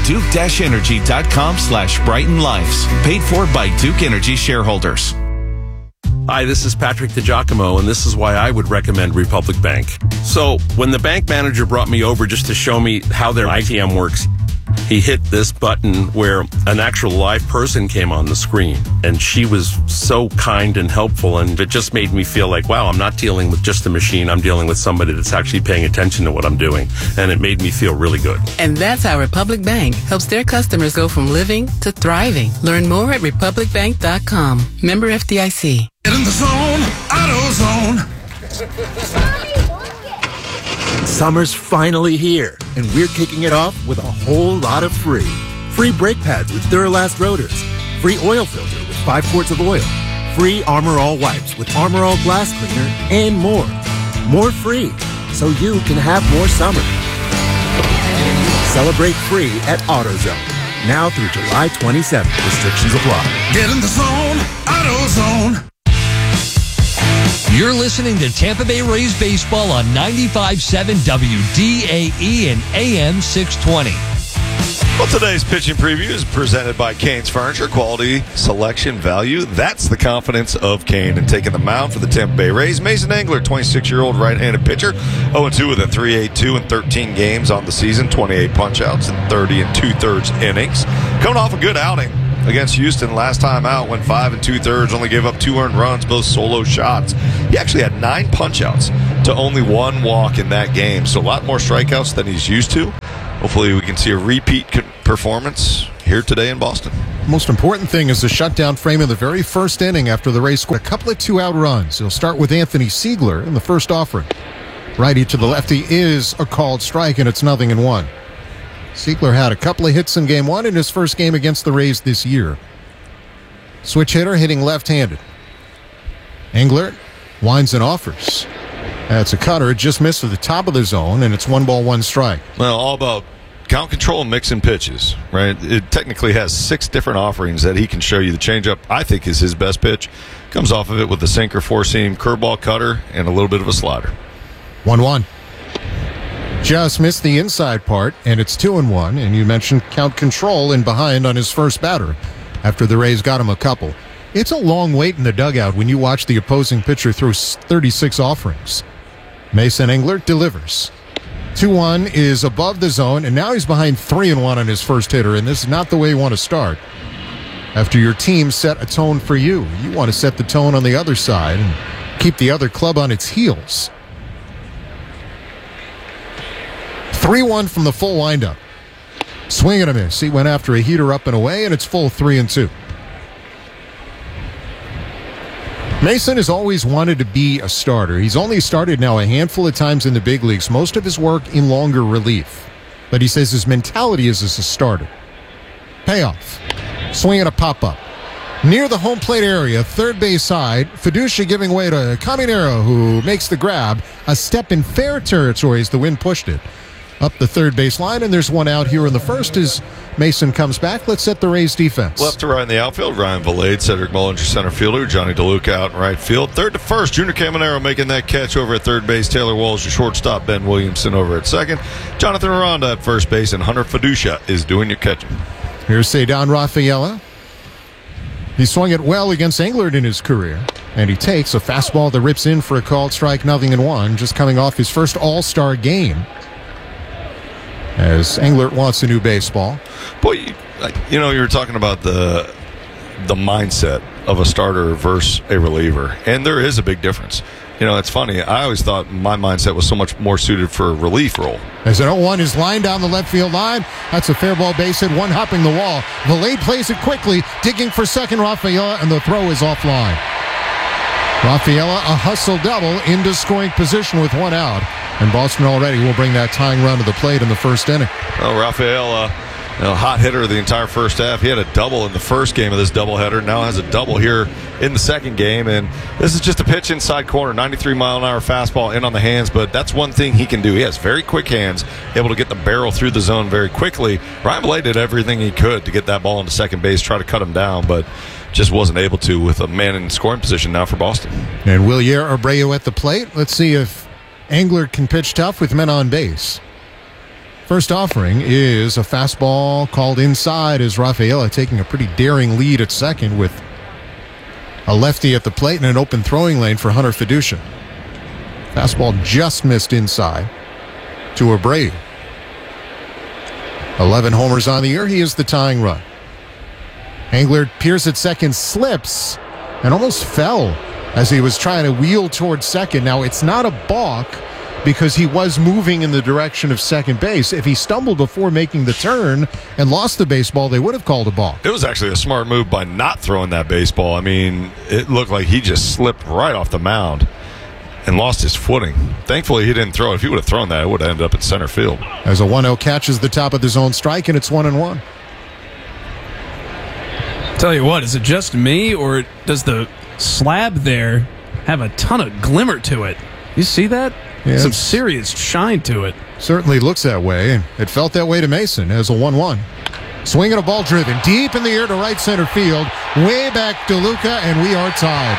duke-energy.com/brighten lives. Paid for by Duke Energy shareholders. Hi, this is Patrick DiGiacomo, and this is why I would recommend Republic Bank. So, when the bank manager brought me over just to show me how their ITM works, he hit this button where an actual live person came on the screen, and she was so kind and helpful, and it just made me feel like, wow, I'm not dealing with just a machine, I'm dealing with somebody that's actually paying attention to what I'm doing, and it made me feel really good. And that's how Republic Bank helps their customers go from living to thriving. Learn more at republicbank.com. Member FDIC. Get in the zone, AutoZone. Summer's finally here, and we're kicking it off with a whole lot of free. Free brake pads with Duralast rotors. Free oil filter with 5 quarts of oil. Free Armor All wipes with Armor All glass cleaner, and more. More free, so you can have more summer. Celebrate free at AutoZone. Now through July 27th. Restrictions apply. Get in the zone, AutoZone. You're listening to Tampa Bay Rays baseball on 95.7 WDAE and AM 620. Well, today's pitching preview is presented by Cane's Furniture. Quality, selection, value. That's the confidence of Kane. And taking the mound for the Tampa Bay Rays, Mason Engler, 26-year-old right-handed pitcher, 0-2 with a 3.82 in 13 games on the season, 28 punch-outs in 30 2/3 innings. Coming off a good outing against Houston last time out, went 5 2/3, only gave up 2 earned runs, both solo shots. He actually had 9 punch-outs to only 1 walk in that game, so a lot more strikeouts than he's used to. Hopefully we can see a repeat performance here today in Boston. Most important thing is the shutdown frame in the very first inning after the Rays scored a couple of 2-out runs. He'll start with Anthony Siegler in the first offering. Righty to the lefty is a called strike, and it's 0-1. Siegler had a couple of hits in Game 1 in his first game against the Rays this year. Switch hitter hitting left-handed. Englert winds and offers. That's a cutter. It just missed at the top of the zone, and it's 1 ball, 1 strike. Well, all about count control and mixing pitches, right? It technically has 6 different offerings that he can show you. The changeup, I think, is his best pitch. Comes off of it with the sinker, 4-seam, curveball, cutter, and a little bit of a slider. 1-1. Just missed the inside part, and it's 2-1. And you mentioned count control in behind on his first batter after the Rays got him a couple. It's a long wait in the dugout when you watch the opposing pitcher throw 36 offerings. Mason Englert delivers. 2-1 is above the zone, and now he's behind 3-1 on his first hitter, and this is not the way you want to start. After your team set a tone for you, you want to set the tone on the other side and keep the other club on its heels. 3-1 from the full windup. Swing and a miss. He went after a heater up and away, and it's full 3-2. Mason has always wanted to be a starter. He's only started now a handful of times in the big leagues, most of his work in longer relief. But he says his mentality is as a starter. Payoff. Swing and a pop-up. Near the home plate area, third base side, Fiducia giving way to Caminero, who makes the grab. A step in fair territory as the wind pushed it up the third base line, and there's 1 out here in the first as Mason comes back. Let's set the Rays defense. Left to right in the outfield, Ryan Valade, Cedric Mullinger, center fielder, Johnny DeLuca out in right field. Third to first, Junior Caminero making that catch over at third base. Taylor Walsh, your shortstop, Ben Williamson over at second. Jonathan Aranda at first base, and Hunter Fiducia is doing your catching. Here's Cedon Rafaela. He swung it well against Englert in his career, and he takes a fastball that rips in for a called strike, 0-1, just coming off his first All-Star game. As Englert wants a new baseball. Boy, you were talking about the mindset of a starter versus a reliever, and there is a big difference. It's funny. I always thought my mindset was so much more suited for a relief role. As an 0-1 is lined down the left field line. That's a fair ball base hit, 1 hopping the wall. Valade plays it quickly, digging for second Rafaela, and the throw is offline. Rafaela, a hustle double into scoring position with 1 out. And Boston already will bring that tying run to the plate in the first inning. Well, Rafaela, hot hitter the entire first half. He had a double in the first game of this doubleheader. Now has a double here in the second game. And this is just a pitch inside corner, 93-mile-an-hour fastball in on the hands. But that's one thing he can do. He has very quick hands, able to get the barrel through the zone very quickly. Ryan Valade did everything he could to get that ball into second base, try to cut him down, but just wasn't able to with a man in scoring position now for Boston. And Wilyer Abreu at the plate. Let's see if Englert can pitch tough with men on base. First offering is a fastball called inside as Rafaela taking a pretty daring lead at second with a lefty at the plate and an open throwing lane for Hunter Fiducia. Fastball just missed inside to Abreu. 11 homers on the year. He is the tying run. Englert peers at second, slips, and almost fell as he was trying to wheel towards second. Now, it's not a balk because he was moving in the direction of second base. If he stumbled before making the turn and lost the baseball, they would have called a balk. It was actually a smart move by not throwing that baseball. I mean, it looked like he just slipped right off the mound and lost his footing. Thankfully, he didn't throw it. If he would have thrown that, it would have ended up in center field. As a 1-0 catches the top of the zone strike, and it's 1-1. Tell you what, is it just me, or does the slab there have a ton of glimmer to it? You see that? Yeah, some serious shine to it. Certainly looks that way, and it felt that way to Mason as a 1-1. Swinging a ball driven deep in the air to right center field. Way back DeLuca, and we are tied.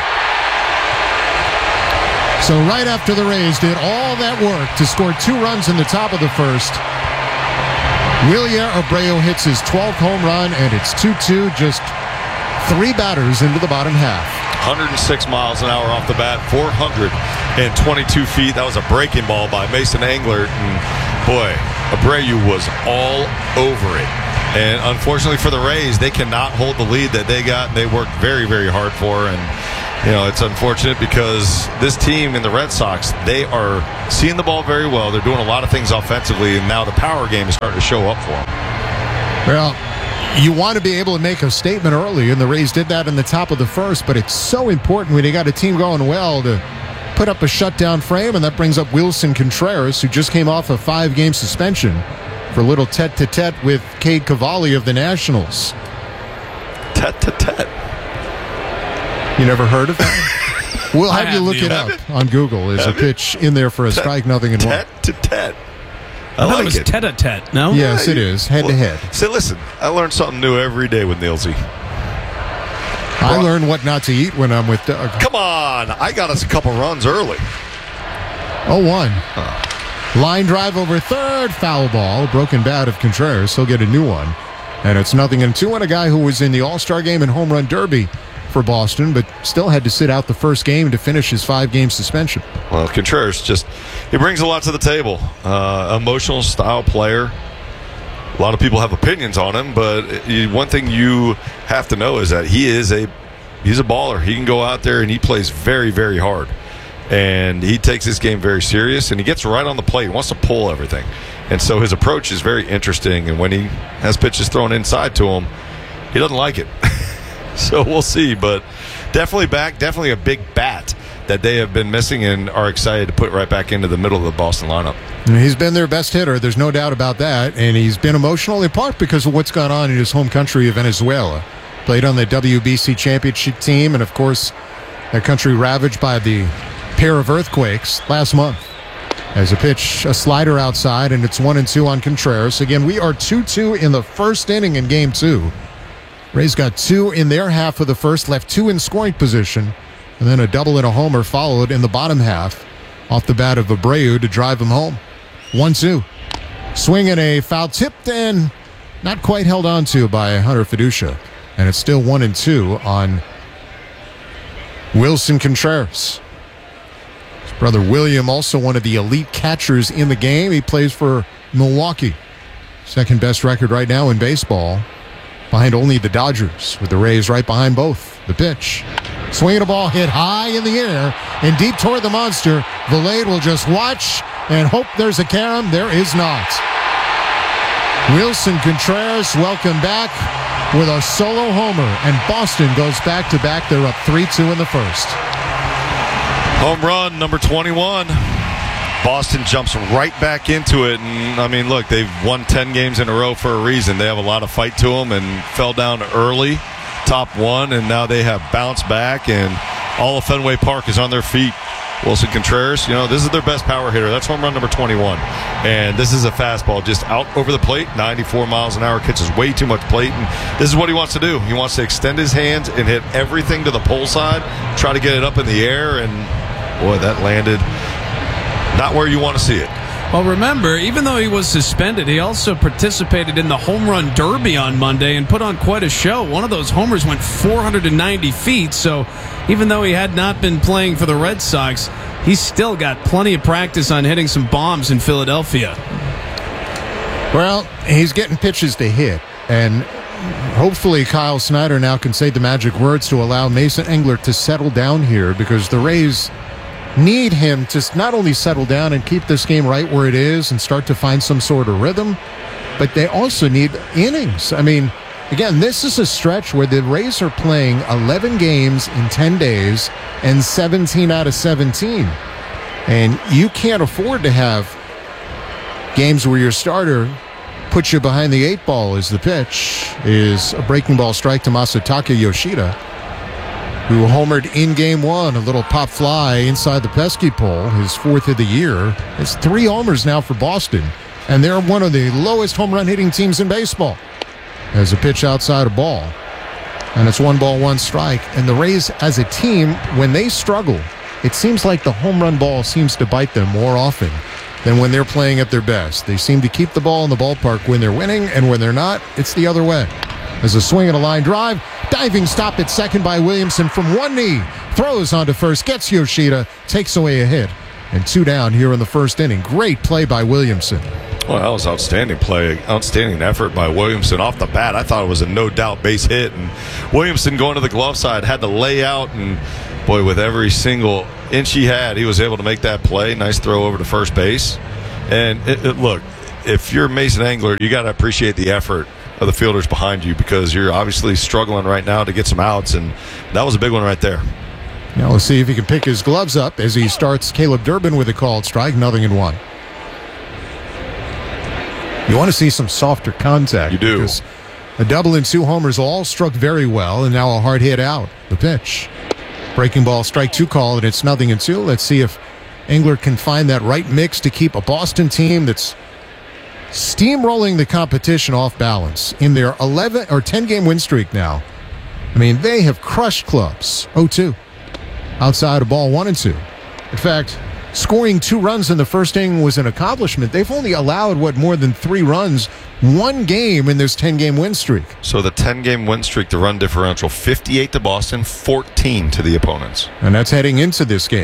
So right after the Rays did all that work to score 2 runs in the top of the first, Wilyer Abreu hits his 12th home run, and it's 2-2, just 3 batters into the bottom half. 106 miles an hour off the bat, 422 feet. That was a breaking ball by Mason Englert, and boy, Abreu was all over it. And unfortunately for the Rays, they cannot hold the lead that they got and they worked very, very hard for. And, you know, it's unfortunate because this team in the Red Sox, they are seeing the ball very well. They're doing a lot of things offensively, and now the power game is starting to show up for them. Well, you want to be able to make a statement early, and the Rays did that in the top of the first, but it's so important when you got a team going well to put up a shutdown frame, and that brings up Wilson Contreras, who just came off a 5-game suspension for a little tete-to-tete with Cade Cavalli of the Nationals. Tete-to-tete. You never heard of that? We'll have you look it up on Google. There's a pitch in there for a strike, nothing and one. Tete-to-tete. I thought it was tete-a-tete, no? Yes, it is. Head-to-head. Say, listen, I learn something new every day with Nielsey. I learn what not to eat when I'm with Doug. Come on. I got us a couple runs early. 0-1. Line drive over third, foul ball. Broken bat of Contreras. He'll get a new one. And it's 0-2 on a guy who was in the All-Star game and home run derby for Boston, but still had to sit out the first game to finish his 5-game suspension. Well, Contreras he brings a lot to the table. Emotional style player. A lot of people have opinions on him, but one thing you have to know is that he's a baller. He can go out there and he plays very, very hard. And he takes this game very serious, and he gets right on the plate. He wants to pull everything. And so his approach is very interesting, and when he has pitches thrown inside to him, he doesn't like it. So we'll see, but definitely back, definitely a big bat that they have been missing and are excited to put right back into the middle of the Boston lineup. He's been their best hitter, there's no doubt about that, and he's been emotional in part because of what's gone on in his home country of Venezuela. Played on the WBC championship team, and of course, that country ravaged by the pair of earthquakes last month. As a pitch, a slider outside, and it's 1-2 on Contreras. Again, we are 2-2 in the first inning in Game 2. Rays got 2 in their half of the first, left 2 in scoring position, and then a double and a homer followed in the bottom half off the bat of Abreu to drive him home. 1-2. Swing and a foul tipped and not quite held on to by Hunter Fiducia. And it's still 1-2 on Wilson Contreras. His brother William, also one of the elite catchers in the game. He plays for Milwaukee. Second best record right now in baseball, behind only the Dodgers, with the Rays right behind both. The pitch. Swinging a ball hit high in the air and deep toward the monster. Valade will just watch and hope there's a carom. There is not. Wilson Contreras, welcome back with a solo homer, and Boston goes back-to-back. They're up 3-2 in the first. Home run, number 21. Boston jumps right back into it. And, I mean, look, they've won 10 games in a row for a reason. They have a lot of fight to them and fell down early, top 1, and now they have bounced back, and all of Fenway Park is on their feet. Wilson Contreras, this is their best power hitter. That's home run number 21. And this is a fastball just out over the plate, 94 miles an hour, catches way too much plate. And this is what he wants to do. He wants to extend his hands and hit everything to the pole side, try to get it up in the air, and, boy, that landed not where you want to see it. Well, remember, even though he was suspended, he also participated in the home run derby on Monday and put on quite a show. One of those homers went 490 feet, so even though he had not been playing for the Red Sox, he's still got plenty of practice on hitting some bombs in Philadelphia. Well, he's getting pitches to hit, and hopefully Kyle Snyder now can say the magic words to allow Mason Englert to settle down here, because the Rays need him to not only settle down and keep this game right where it is and start to find some sort of rhythm, but they also need innings. I mean, again, this is a stretch where the Rays are playing 11 games in 10 days and 17 out of 17. And you can't afford to have games where your starter puts you behind the 8 ball. As the pitch is a breaking ball strike to Masataka Yoshida, who homered in Game 1, a little pop fly inside the pesky pole, his 4th of the year. It's 3 homers now for Boston, and they're one of the lowest home run hitting teams in baseball. As a pitch outside a ball, and it's 1 ball, 1 strike. And the Rays as a team, when they struggle, it seems like the home run ball seems to bite them more often than when they're playing at their best. They seem to keep the ball in the ballpark when they're winning, and when they're not, it's the other way. As a swing and a line drive, diving stop at second by Williamson from one knee, throws onto first, gets Yoshida, takes away a hit, and 2 down here in the first inning. Great play by Williamson. Well, that was outstanding play, outstanding effort by Williamson off the bat. I thought it was a no-doubt base hit, and Williamson going to the glove side had to lay out, and boy, with every single inch he had, he was able to make that play. Nice throw over to first base. And look, if you're Mason Englert, you got to appreciate the effort of the fielders behind you, because you're obviously struggling right now to get some outs, and that was a big one right there. Now let's see if he can pick his gloves up as he starts Caleb Durbin with a called strike, 0-1. You want to see some softer contact. You do. Because a double and 2 homers all struck very well, and now a hard hit out. The pitch. Breaking ball, strike 2 call, and it's 0-2. Let's see if Englert can find that right mix to keep a Boston team that's steamrolling the competition off balance in their 11 or 10-game win streak now. I mean, they have crushed clubs. 0-2. Outside of ball 1-2. In fact, scoring 2 runs in the first inning was an accomplishment. They've only allowed, more than 3 runs one game in this 10-game win streak. So the 10-game win streak, the run differential, 58 to Boston, 14 to the opponents. And that's heading into this game.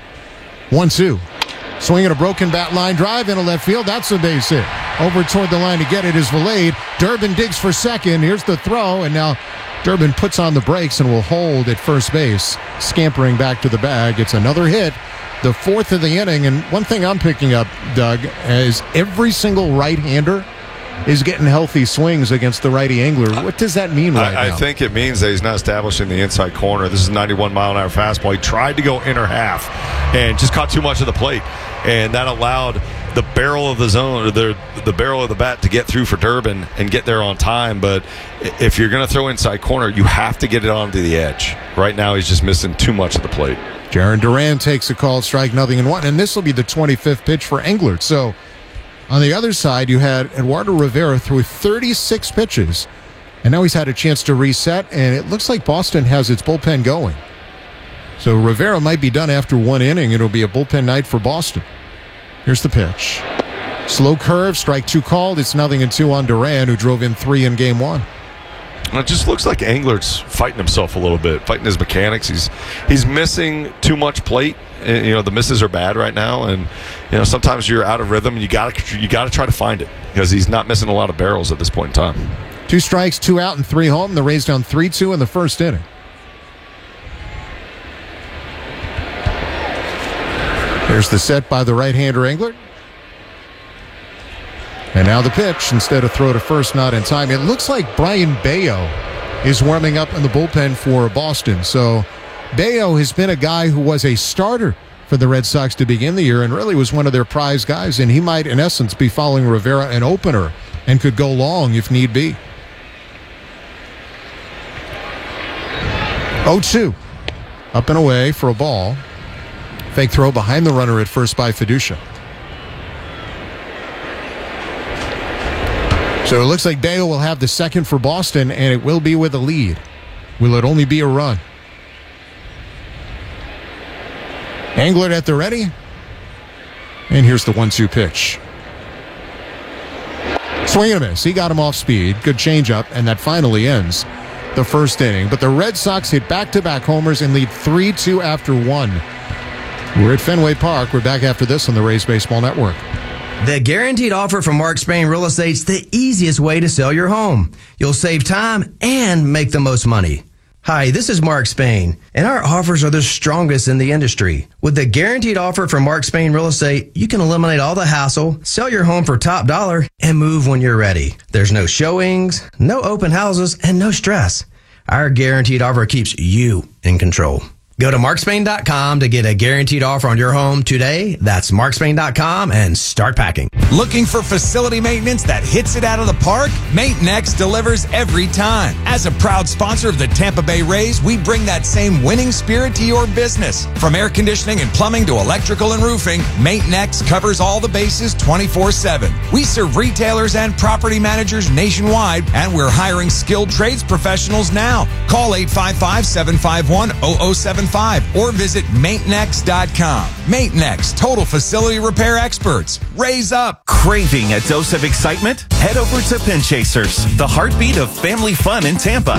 1-2. Swinging a broken bat line drive into left field. That's a base hit. Over toward the line to get it is Valade. Durbin digs for second. Here's the throw, and now Durbin puts on the brakes and will hold at first base. Scampering back to the bag. It's another hit. The 4th of the inning. And one thing I'm picking up, Doug, is every single right-hander is getting healthy swings against the righty Englert. What does that mean now? I think it means that he's not establishing the inside corner. This is a 91-mile-an-hour fastball. He tried to go inner half and just caught too much of the plate, and that allowed the barrel of the zone, or the barrel of the bat, to get through for Durbin and get there on time. But if you're going to throw inside corner, you have to get it onto the edge. Right now, he's just missing too much of the plate. Jarren Duran takes a called strike, 0-1, and this will be the 25th pitch for Englert. So on the other side, you had Eduardo Rivera through 36 pitches, and now he's had a chance to reset, and it looks like Boston has its bullpen going. So Rivera might be done after 1 inning. It'll be a bullpen night for Boston. Here's the pitch. Slow curve, strike 2 called. It's 0-2 on Duran, who drove in 3 in game 1. It just looks like Englert's fighting himself a little bit, fighting his mechanics. He's missing too much plate. The misses are bad right now, and sometimes you're out of rhythm, and you got to try to find it, because he's not missing a lot of barrels at this point in time. 2 strikes, 2 out, and 3 home. The Rays down 3-2 in the first inning. Here's the set by the right-hander Englert. And now the pitch, instead of throw to first, not in time. It looks like Brian Bayo is warming up in the bullpen for Boston. So Bayo has been a guy who was a starter for the Red Sox to begin the year and really was one of their prize guys. And he might, in essence, be following Rivera an opener and could go long if need be. 0-2. Up and away for a ball. Fake throw behind the runner at first by Fiducia. So it looks like Bayo will have the second for Boston, and it will be with a lead. Will it only be a run? Englert at the ready. And here's the 1-2 pitch. Swing and a miss. He got him off speed. Good changeup, and that finally ends the first inning. But the Red Sox hit back-to-back homers and lead 3-2 after 1. We're at Fenway Park. We're back after this on the Rays Baseball Network. The Guaranteed Offer from Mark Spain Real Estate's the easiest way to sell your home. You'll save time and make the most money. Hi, this is Mark Spain, and our offers are the strongest in the industry. With the Guaranteed Offer from Mark Spain Real Estate, you can eliminate all the hassle, sell your home for top dollar, and move when you're ready. There's no showings, no open houses, and no stress. Our Guaranteed Offer keeps you in control. Go to markspain.com to get a guaranteed offer on your home today. That's markspain.com and start packing. Looking for facility maintenance that hits it out of the park? Maintenex delivers every time. As a proud sponsor of the Tampa Bay Rays, we bring that same winning spirit to your business. From air conditioning and plumbing to electrical and roofing, Maintenex covers all the bases 24/7. We serve retailers and property managers nationwide, and we're hiring skilled trades professionals now. Call 855-751-0075 or visit Maintenex.com. Maintenex, total facility repair experts. Raise up. Craving a dose of excitement? Head over to Pin Chasers, the heartbeat of family fun in Tampa.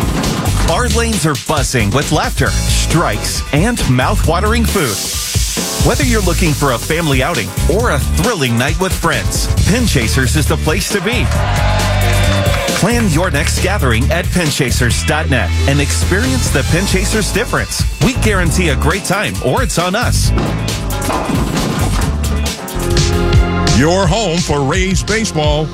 Bar lanes are buzzing with laughter, strikes, and mouth-watering food. Whether you're looking for a family outing or a thrilling night with friends, Pin Chasers is the place to be. Plan your next gathering at pinchasers.net and experience the Pin Chasers difference. We guarantee a great time, or it's on us. Your home for Rays baseball.